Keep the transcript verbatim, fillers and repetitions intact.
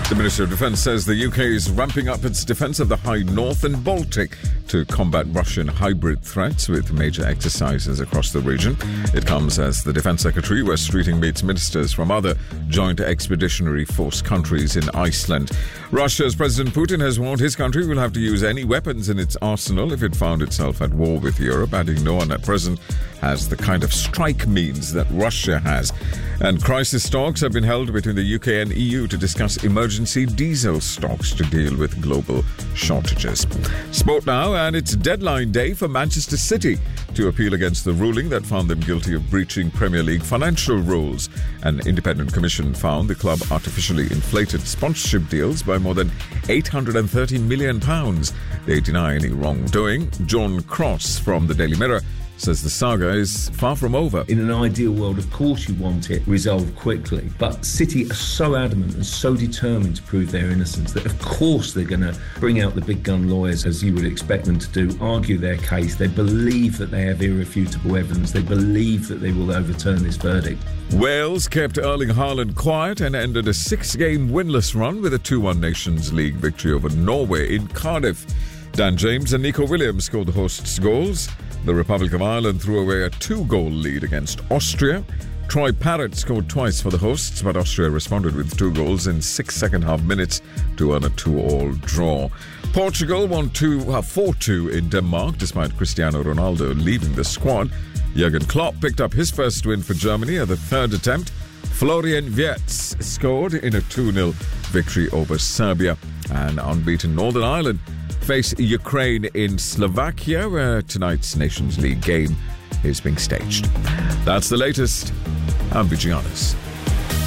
The Ministry of Defence says the U K is ramping up its defence of the High North and Baltic to combat Russian hybrid threats with major exercises across the region. It comes as the Defence Secretary, Wes Streeting, meets ministers from other joint expeditionary force countries in Iceland. Russia's President Putin has warned his country will have to use any weapons in its arsenal if it found itself at war with Europe, adding no one at present has the kind of strike means that Russia has. And crisis talks have been held between the U K and E U to discuss emergency diesel stocks to deal with global shortages. Sport now, and it's deadline day for Manchester City to appeal against the ruling that found them guilty of breaching Premier League financial rules. An independent commission found the club artificially inflated sponsorship deals by more than eight hundred thirty million pounds. They deny any wrongdoing. John Cross from the Daily Mirror says the saga is far from over. In an ideal world, of course you want it resolved quickly, but City are so adamant and so determined to prove their innocence that of course they're going to bring out the big gun lawyers, as you would expect them to do, argue their case. They believe that they have irrefutable evidence. They believe that they will overturn this verdict. Wales kept Erling Haaland quiet and ended a six-game winless run with a two one Nations League victory over Norway in Cardiff. Dan James and Nico Williams scored the hosts' goals. The Republic of Ireland threw away a two-goal lead against Austria. Troy Parrott scored twice for the hosts, but Austria responded with two goals in six second-half minutes to earn a two-all draw. Portugal won four two in Denmark, despite Cristiano Ronaldo leaving the squad. Jurgen Klopp picked up his first win for Germany at the third attempt. Florian Wirtz scored in a two nil victory over Serbia. And unbeaten Northern Ireland face Ukraine in Slovakia, where tonight's Nations League game is being staged. That's the latest. I'm Vigianis.